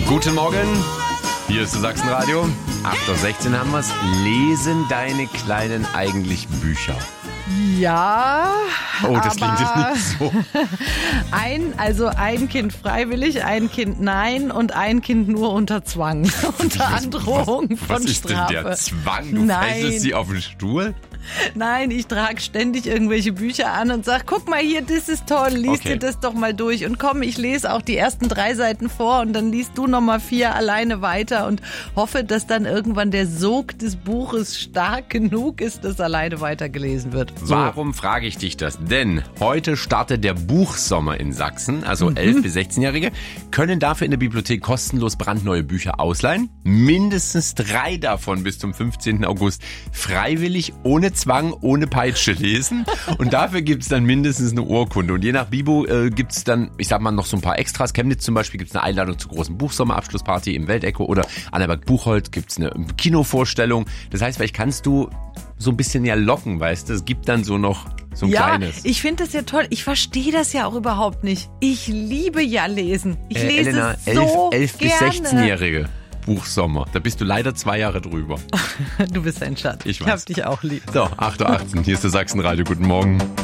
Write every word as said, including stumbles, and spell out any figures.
Guten Morgen, hier ist das Sachsenradio. acht Uhr sechzehn haben wir's. Lesen deine Kleinen eigentlich Bücher? Ja, Oh, das aber klingt jetzt nicht so. ein, also ein Kind freiwillig, ein Kind nein und ein Kind nur unter Zwang, unter Androhung von Was ist Strafe. denn der Zwang? Du Nein. fesselst sie auf den Stuhl? Nein, ich trage ständig irgendwelche Bücher an und sage, guck mal hier, das ist toll, lies Okay. dir das doch mal durch. Und komm, ich lese auch die ersten drei Seiten vor und dann liest du nochmal vier alleine weiter und hoffe, dass dann irgendwann der Sog des Buches stark genug ist, dass alleine weitergelesen wird. So. Warum frage ich dich das? Denn heute startet der Buchsommer in Sachsen, also Mhm. elf- bis sechzehnjährige können dafür in der Bibliothek kostenlos brandneue Bücher ausleihen. Mindestens drei davon bis zum fünfzehnten August freiwillig, ohne Zwang, ohne Peitsche lesen. Und dafür gibt's dann mindestens eine Urkunde. Und je nach Bibo äh, gibt's dann, ich sag mal, noch so ein paar Extras. Chemnitz zum Beispiel gibt's eine Einladung zur großen Buchsommerabschlussparty im Weltecho oder Annaberg-Buchholz gibt's eine Kinovorstellung. Das heißt, vielleicht kannst du so ein bisschen ja locken, weißt du? Es gibt dann so noch so ein Ja, kleines. ich finde das ja toll. Ich verstehe das ja auch überhaupt nicht. Ich liebe ja lesen. Ich Äh, lese Elena, so elf bis gerne. sechzehnjährige Buchsommer. Da bist du leider zwei Jahre drüber. Du bist ein Schatz. Ich Ich weiß. hab dich auch lieb. So, acht Uhr achtzehn. Hier ist der Sachsenradio. Guten Morgen.